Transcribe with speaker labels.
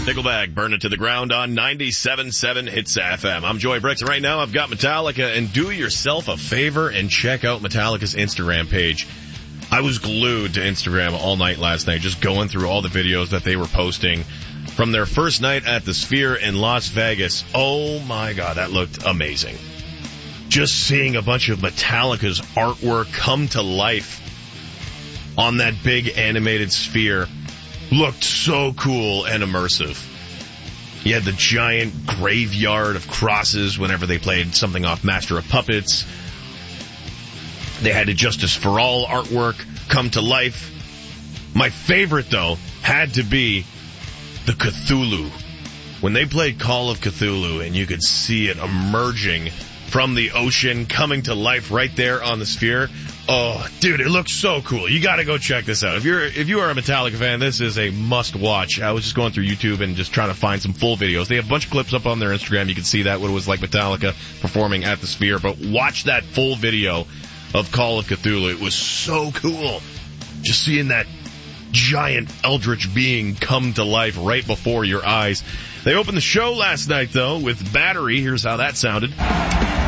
Speaker 1: Nickelback, Burn It to the Ground on 97.7 Hits FM. I'm Joey Bricks, and right now I've got Metallica, and do yourself a favor and check out Metallica's Instagram page. I was glued to Instagram all night last night, just going through all the videos that they were posting from their first night at the Sphere in Las Vegas. Oh my God, that looked amazing. Just seeing a bunch of Metallica's artwork come to life on that big animated sphere looked so cool and immersive. You had the giant graveyard of crosses whenever they played something off Master of Puppets. They had the Justice for All artwork come to life. My favorite, though, had to be the Cthulhu. When they played Call of Cthulhu and you could see it emerging from the ocean, coming to life right there on the sphere. Oh, dude, it looks so cool. You gotta go check this out. If you are a Metallica fan, this is a must watch. I was just going through YouTube and just trying to find some full videos. They have a bunch of clips up on their Instagram. You can see that, what it was like Metallica performing at the Sphere. But watch that full video of Call of Cthulhu. It was so cool. Just seeing that giant eldritch being come to life right before your eyes. They opened the show last night, though, with Battery. Here's how that sounded.